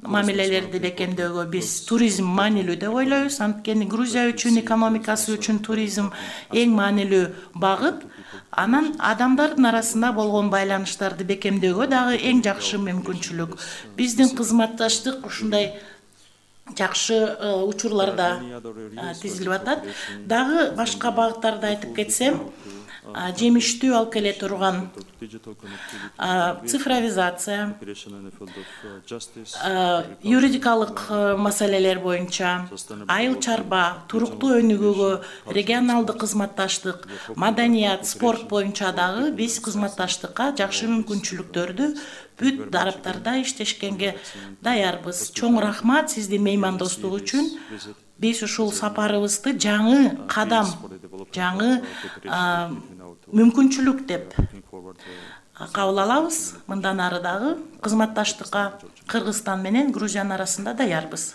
мамилелерди бекемдөөгө биз туризм маанилүү деп ойлойбуз. Анткени Грузия үчүн, экономикасы үчүн туризм эң маанилүү багыт. Анан адамдардын арасында болгон байланыштарды бекемдөөгө дагы эң жакшы мүмкүнчүлүк. Биздин кызматташтык ушундай жакшы учурларда тизилип атат. Дагы башка багыттарды айтып кетсем, жемиштүү алып келе турган цифровизация, юридикалык маселелер боюнча, айыл чарба, туруктуу өнүгүүгө регионалдык кызматташтык, маданият, спорт боюнча дагы биз кызматташтыкка жакшы мүмкүнчүлүктөрдү бүт тараптарда иштешкенге даярбыз. Чоң рахмат сиздин меймандостук үчүн. Биз ушул сапарыбызды жаңы кадам, жаңы мүмкүнчүлүк деп кабыл алабыз. Мындан ары дагы кызматташтыкка Кыргызстан менен Грузиянын арасында даярбыз.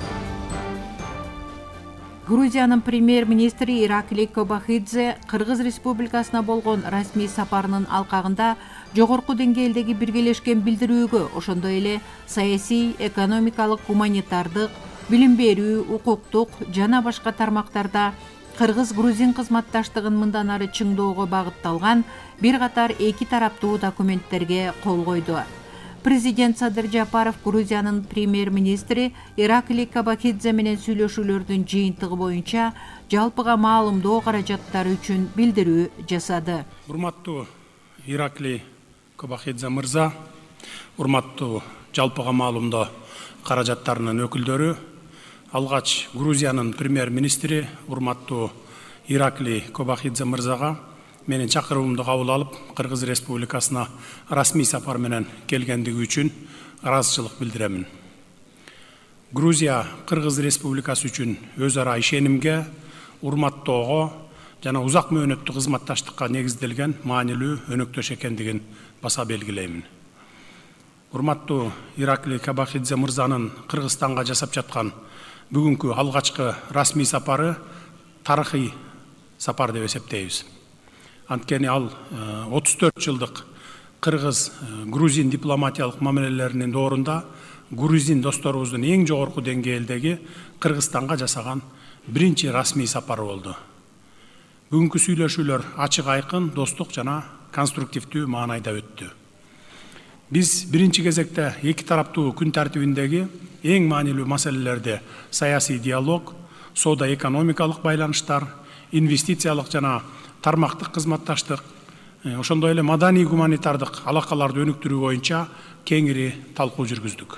Грузиянын премьер-министри Ираклий Кобахидзе Кыргыз Республикасына болгон расмий сапарынын алкагында жогорку деңгээлдеги биргелешкен билдирүүгө, ошондой эле саясий, экономикалык, гуманитардык, билим берүү, укуктук жана башка тармактарда Кыргыз-Грузин кызматташтыгын мындан ары чыңдоого багытталган бир катар эки тараптуу документтерге кол койду. Президент Садыр Жапаров Грузиянын премьер-министри Ираклий Кобахидзе менен сүйлөшүүлөрдүн жыйынтыгы боюнча жалпыга маалымдоо каражаттары үчүн билдирүү жасады. Урматтуу Ираклий Кобахидзе мырза, урматтуу жалпыга маалымдоо каражаттарынын өкүлдөрү, алгач Грузиянын премьер-министри урматтуу Ираклий Кобахидзе мырзага менин чакыруумду кабыл алып, Кыргыз Республикасына расмий сапар менен келгендиги үчүн ыраазычылык билдиремин. Грузия Кыргыз Республикасы үчүн өз ара ишенимге, урматтоого жана узак мөөнөттүү кызматташтыкка негизделген маанилүү өнөктөш экендигин баса белгилеймин. Урматтуу Ираклий Кобахидзе мырзанын Кыргызстанга жасап жаткан бүгүнкү алгачкы расмий сапары тарыхый сапар деп эсептейбиз. Анткени ал 34 жылдык Кыргыз-Грузин дипломатиялык мамилелеринин доорунда грузин досторубуздун эң жогорку деңгээлдеги Кыргызстанга жасаган биринчи расмий сапары болду. Бүгүнкү сүйлөшүүлөр ачык айкын, достук жана конструктивдүү маанайда өттү. Биз биринчи кезекте эки тараптуу күн тартибиндеги эң маанилүү маселелерди саясий диалог, соода-экономикалык байланыштар, инвестициялык жана тармактык кызматташтык, ошондой эле маданий гуманитардык алакаларды өнүктүрүү боюнча кеңири талкуу жүргүздүк.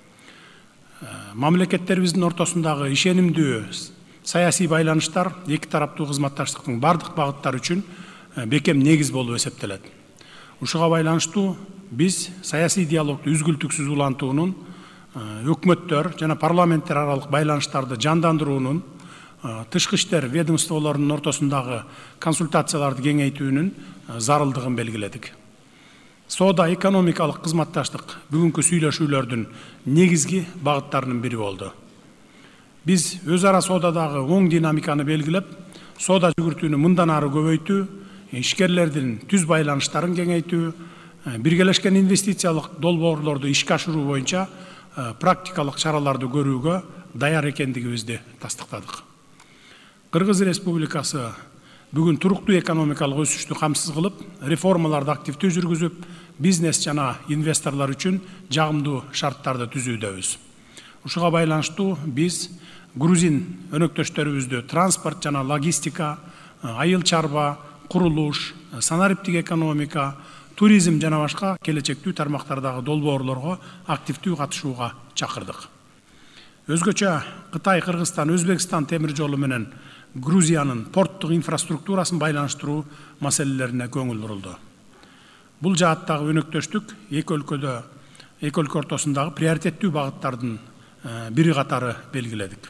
Мамлекеттерибиздин ортосундагы ишенимдүү саясий байланыштар эки тараптуу кызматташтыктын бардык багыттары үчүн бекем негиз болуп эсептелет. Ушуга байланыштуу биз саясий диалогду үзгүлтүксүз улантуунун, өкмөттөр жана парламенттер аралык байланыштарды жандандыруунун, тышкы иштер ведомстволорунун ортосундагы консультацияларды кеңейтүүнүн зарылдыгын белгиледик. Соода-экономикалык кызматташтык бүгүнкү сүйлөшүүлөрдүн негизги багыттарынын бири болду. Биз өз ара соодадагы оң динамиканы белгилеп, соода жүгүртүүнү мындан ары көбөйтүү, ишкерлердин түз байланыштарын кеңейтүү, биргелешкен инвестициялык долбоорлорду ишке ашыруу боюнча практикалык чараларды көрүүгө даяр экендигибизди тастыктадык. Кыргыз Республикасы бүгүн туруктуу экономикалык өсүштү камсыз кылып, реформаларды активдүү жүргүзүп, бизнес жана инвесторлор үчүн жагымдуу шарттарды түзүүдөбүз. Ушуга байланыштуу биз грузин өнөктөштөрүбүздү транспорт жана логистика, айыл чарба, курулуш, санариптик экономика, туризм жана башка келечектүү тармактардагы долбоорлорго активдүү катышууга чакырдык. Өзгөчө Кытай, Кыргызстан, Өзбекстан темир жолу менен Грузиянын порттук инфраструктурасын байланыштыруу маселелерине көңүл бурулду. Бул жааттагы өнөктөштүк эки өлкө ортосундагы приоритеттүү багыттардын бири катары белгиледик.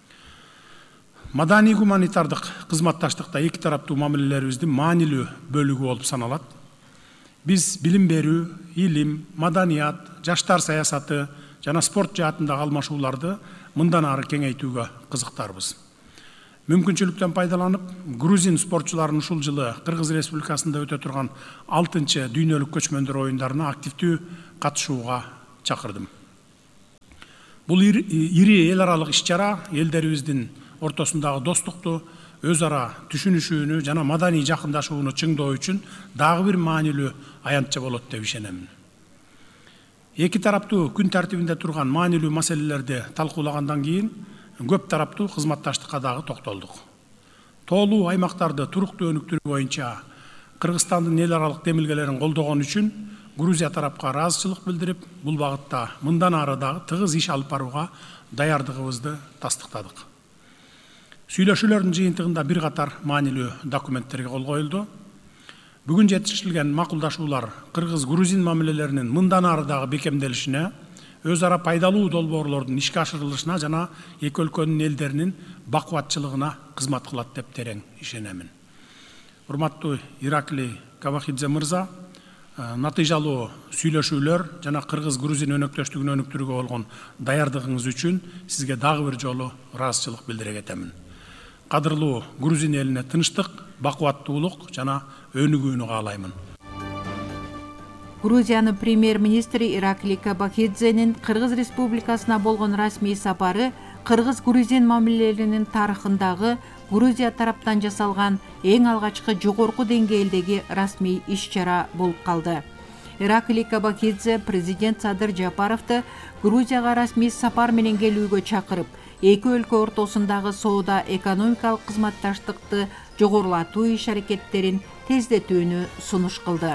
Маданий гуманитардык кызматташтыкта эки тараптуу мамилелерибиздин маанилүү бөлүгү болуп саналат. Биз билим берүү, илим, маданият, жаштар саясаты жана спорт жаатындагы алмашууларды мындан ары кеңейтүүгө кызыктарбыз. Мүмкүнчүлүктөн пайдаланып, грузин спортчуларын ушул жылы Кыргыз Республикасында өтө турган 6-дүйнөлүк көчмөндөр оюндарына активдүү катышууга чакырдым. Бул ири эл аралык иш-чара элдерибиздин ортосундагы достукту, өз ара түшүнүшүүнү жана маданий жакындашууну чыңдоо үчүн дагы бир маанилүү аянтча болот деп ишенемин. Эки тараптуу күн тартибинде турган маанилүү маселелерди талкуулагандан кийин көп тараптуу кызматташтыкка дагы токтолдук. Тоолуу аймактарды туруктуу өнүктүрүү боюнча Кыргызстандын эл аралык демилгелерин колдогон үчүн Грузия тарапка ыраазычылык билдирип, бул багытта мындан ары дагы тыгыз иш алып барууга даярдыгыбызды тастыктадык. Сүйлөшүүлөрдүн жыйынтыгында бир катар маанилүү документтерге кол коюлду. Бүгүн жетишилген макулдашуулар кыргыз-грузин мамилелеринин мындан ары дагы бекемделишине, өз ара пайдалуу долбоорлордун ишке ашырылышына жана эки өлкөнүн элдеринин бакубатчылыгына кызмат кылат деп терең ишенемин. Урматтуу Ираклий Кобахидзе мырза, натыйжалуу сүйлөшүүлөр жана кыргыз-грузин өнөктөштүгүн өнүктүрүүгө болгон даярдыгыңыз үчүн сизге дагы бир жолу ыраазычылык билдире кетемин. Кадырлуу грузин элине тынчтык, бакубаттуулук жана өнүгүүнү каалаймын. Грузиянын премьер-министри Ираклий Кобахидзенин Кыргыз Республикасына болгон расмий сапары кыргыз-грузин мамилелеринин тарыхындагы Грузия тараптан жасалган эң алгачкы жогорку деңгээлдеги расмий иш-чара болуп калды. Ираклий Кобахидзе президент Садыр Жапаровду Грузияга расмий сапар менен келүүгө чакырып, эки өлкө ортосундагы соода экономикалык кызматташтыкты жогорулатуу иш-аракеттерин тездетүүнү сунуш кылды.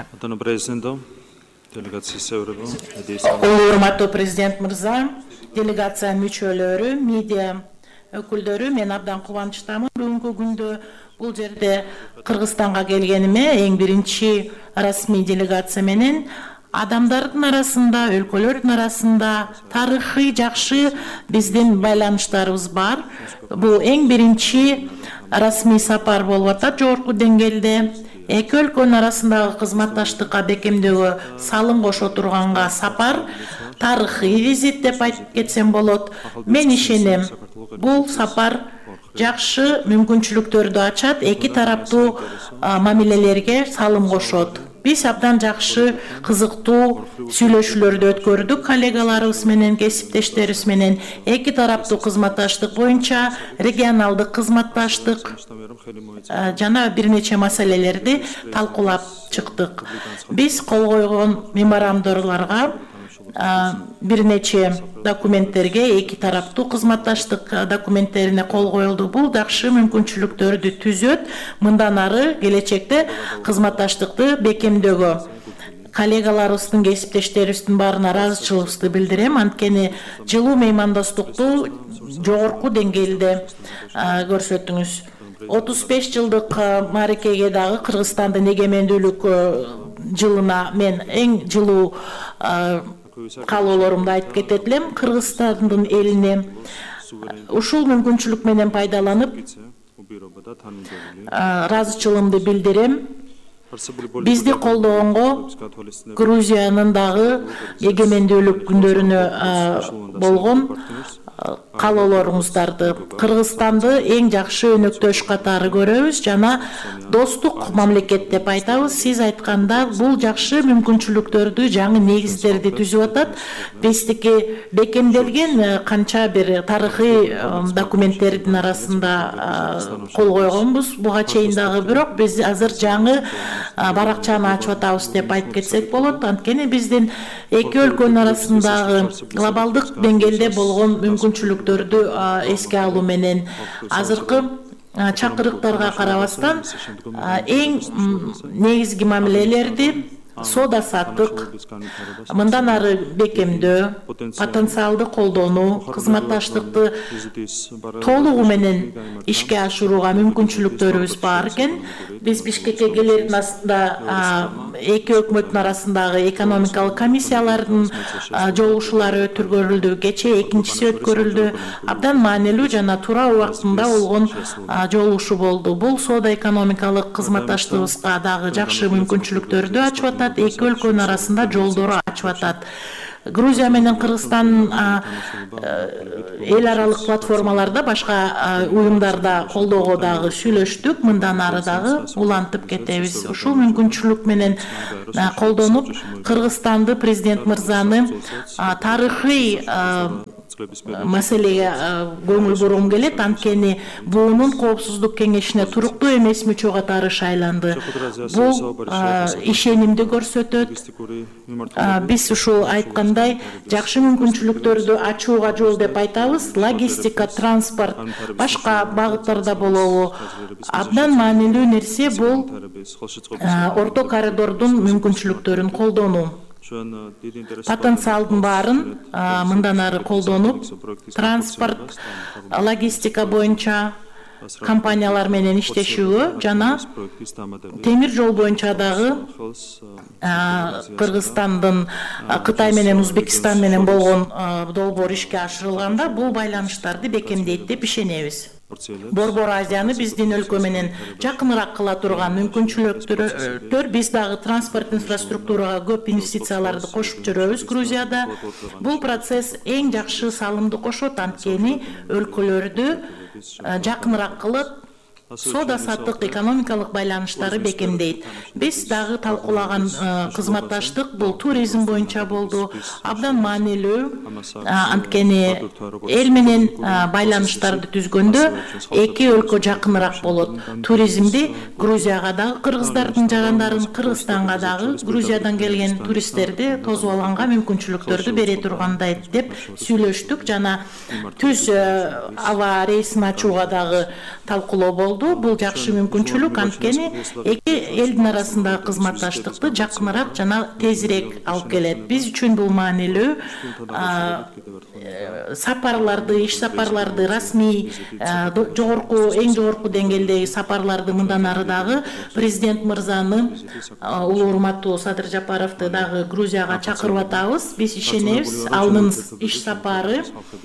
Урматтуу президент мырза, делегация мүчөлөрү, медиа өкүлдөрү, мен абдан кубанычтамын. Бүгүнкү күндө бул жерде Кыргызстанга келгениме эң биринчи расмий делегация менен адамдардын арасында, өлкөлөрдүн арасында тарыхый жакшы биздин байланыштарыбыз бар. Бул эң биринчи расмий сапар болуп атат жогорку деңгээлде. Эки өлкөнүн арасындагы кызматташтыкка бекемдөөгө салым кошо турганга сапар тарыхый визит деп айтып кетсем болот. Мен ишенем, бул сапар жакшы мүмкүнчүлүктөрдү ачат, эки тараптуу мамилелерге салым кошот. Биз абдан жакшы кызыктуу сүйлөшүүлөрдү өткөрдүк коллегаларыбыз менен, кесиптештерибиз менен. Эки тараптуу кызматташтык боюнча регионалдык кызматташтык жана бир нече маселелерди талкуулап чыктык. Биз кол койгон меморандумдарга бир нече документтерге, эки тараптуу кызматташтык документтерине кол коюлду. Бул жакшы мүмкүнчүлүктөрдү түзөт. Мындан ары келечекте кызматташтыкты бекемдөөгө коллегаларыбыздын, кесиптештерибиздин баарына ыраазычылыгыбызды билдирем. Анткени жылуу меймандостукту жогорку деңгээлде көрсөттүңүз. 35 жылдык мааракеге дагы Кыргызстандын эгемендүүлүк жылына мен эң жылуу каалоолорумду айтып кетет элем. Кыргызстандын элине ушул мүмкүнчүлүк менен пайдаланып ыраазычылыгымды билдирем. Бизди колдогонго Грузиянын дагы эгемендүүлүк күндөрүнө болгон каалоолоруңуздарды, Кыргызстанды эң жакшы өнөктөш катары көрөбүз жана достук мамлекет деп айтабыз. Сиз айтканда бул жакшы мүмкүнчүлүктөрдү, жаңы негиздерди түзүп атат. Биздики бекемделген канча бир тарыхый документтердин арасында кол койгонбуз буга чейин дагы, бирок биз азыр жаңы баракчаны ачып атабыз деп айтып кетсек болот. Анткени биздин эки өлкөнүн арасындагы глобалдык деңгээлде болгон мүмкүнчүлүктөрдү эске алуу менен азыркы чакырыктарга карабастан эң негизги мамилелерди соода саттык мындан ары бекемдөө, потенциалды колдонуу, кызматташтыкты толугу менен ишке ашырууга мүмкүнчүлүктөрүбүз бар экен. Биз Бишкекке келердин астында эки өкмөттүн арасындагы экономикалык комиссиялардын жолугушуулары өткөрүлдү. Кечээ экинчиси өткөрүлдү. Абдан маанилүү жана туура убактында болгон жолугушуу болду. Бул соода экономикалык кызматташтыгыбызга дагы жакшы мүмкүнчүлүктөрдү ачып атат. Эки өлкөнүн арасында жолдору ачып атат. Грузия менен Кыргызстан эл аралык платформаларда, башка уюмдарда колдоого дагы сүйлөштүк. Мындан ары дагы улантып кетебиз. Ушул мүмкүнчүлүк менен колдонуп, Кыргызстанды, президент мырзаны тарыхый маселеге көңүл бургум келет, анткени буунун коопсуздук кеңешине туруктуу эмес мүчө катары шайланды. Бул ишенимди көрсөтөт. Биз ушул айткандай жакшы мүмкүнчүлүктөрдү ачууга жол деп айтабыз. Логистика, транспорт, башка багыттарда болобу. Абдан маанилүү нерсе бул орто коридордун мүмкүнчүлүктөрүн колдонуу. Потенциалдын баарын мындан ары колдонуп, транспорт, логистика боюнча компаниялар менен иштешүүгө жана темир жол боюнча дагы Кыргызстандын Кытай менен Узбекистан менен болгон долбоор ишке ашырылганда бул байланыштарды бекемдейт деп ишенебиз. Борбор Азияны биздин өлкө менен жакыныраак кыла турган мүмкүнчүлүктөр, биз дагы транспорт инфраструктурага көп инвестицияларды кошуп жүрөбүз Грузияда. Бул процесс эң жакшы салымды кошот, анткени өлкөлөрдү жакыныраак кылып, соода-саттык экономикалык байланыштары бекемдейт. Биз дагы талкуулаган кызматташтык бул туризм боюнча болду. Абдан маанилүү, анткени эл менен байланыштарды түзгөндө эки өлкө жакыныраак болот. Туризмди Грузияга дагы кыргыздардын жагандарын, Кыргызстанга дагы Грузиядан келген туристтерди тосуп алганга мүмкүнчүлүктөрдү бере тургандай деп сүйлөштүк. Жана түз аба рейсин ачууга дагы талкуулоо болду. Бул жакшы мүмкүнчүлүк, анткени эки элдин арасындагы кызматташтыкты жакыныраак жана тезирээк алып келет. Биз үчүн бул маанилүү. Сапарларды, иш сапарларды, расмий, эң жогорку деңгээлдеги сапарларды мындан ары дагы президент мырзаны, улуу урматтуу Садыр Жапаровду дагы Грузияга чакырып атабыз. Биз ишенебиз, анын иш сапары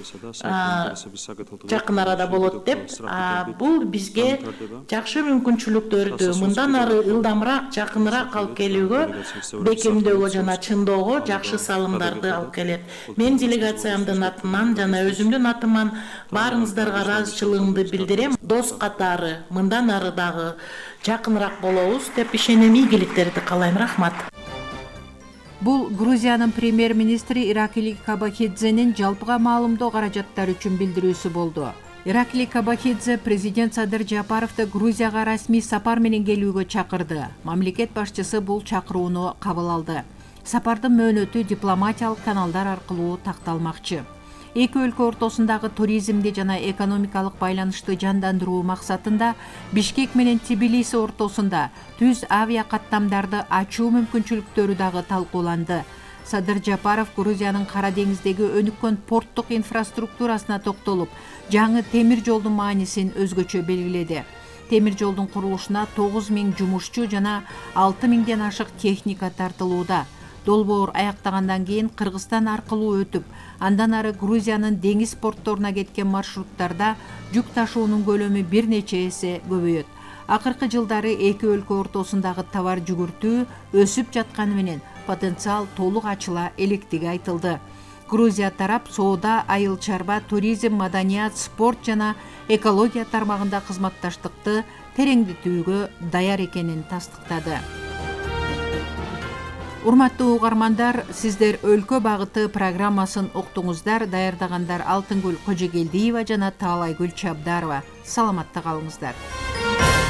жакын арада болот деп. Бул бизге жакшы мүмкүнчүлүктөрдү мындан ары ылдамыраак, жакыныраак алып келүүгө, бекемдөөгө жана чыңдоого жакшы салымдарды алып келет. Мен делегациямдын атынан жана өзүмдүн атыман баарыңыздарга ыраазычылыгымды билдирем. Дос катары мындан ары дагы жакыныраак болобуз деп ишенем. Ийгиликтерди каалайм. Рахмат. Бул Грузиянын премьер-министри Иракли Кобахидзенин жалпыга маалымдоо каражаттары үчүн билдирүүсү болду. Иракли Кобахидзе президент Садыр Жапаровду Грузияга расмий сапар менен келүүгө чакырды. Мамлекет башчысы бул чакырууну кабыл алды. Сапардын мөөнөтү дипломатиялык каналдар аркылуу такталмакчы. Эки өлкө ортосундагы туризмди жана экономикалык байланышты жандандыруу максатында Бишкек менен Тбилиси ортосунда түз авиа каттамдарды ачуу мүмкүнчүлүктөрү дагы талкууланды. Садыр Жапаров Грузиянын Кара деңиздеги өнүккөн порттук инфраструктурасына токтолуп, жаңы темир жолдун маанисин өзгөчө белгиледи. Темир жолдун курулушуна 9000 жумушчу жана 6000ден ашык техника тартылууда. Долбоор аяктагандан кийин Кыргызстан аркылуу өтүп, андан ары Грузиянын деңиз портторуна кеткен маршруттарда жүк ташуунун көлөмү бир нече эсе көбөйөт. Акыркы жылдары эки өлкө ортосундагы товар жүгүртүү өсүп жатканы менен потенциал толук ачыла электиги айтылды. Грузия тарап соода, айыл чарба, туризм, маданият, спорт жана экология тармагында кызматташтыкты тереңдетүүгө даяр экенин тастыктады. Урматтуу угармандар, сиздер өлкө багыты программасын уктуңуздар. Даярдагандар Алтынгүл Кожогелдиева жана Таалайгүл Чабдарова. Саламатта калыңыздар.